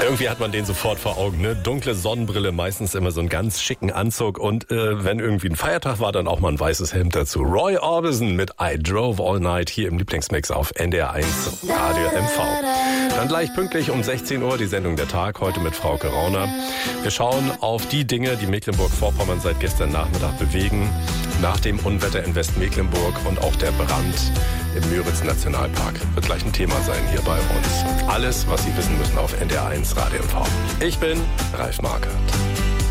Irgendwie hat man den sofort vor Augen, ne? Dunkle Sonnenbrille, meistens immer so einen ganz schicken Anzug und wenn irgendwie ein Feiertag war, dann auch mal ein weißes Hemd dazu. Roy Orbison mit I Drove All Night hier im Lieblingsmix auf NDR1 Radio MV. Dann gleich pünktlich um 16 Uhr die Sendung Der Tag, heute mit Frauke Rauner. Wir schauen auf die Dinge, die Mecklenburg-Vorpommern seit gestern Nachmittag bewegen. Nach dem Unwetter in Westmecklenburg und auch der Brand im Müritz-Nationalpark wird gleich ein Thema sein hier bei uns. Alles, was Sie wissen müssen auf NDR1 Radio MV. Ich bin Ralf Markert.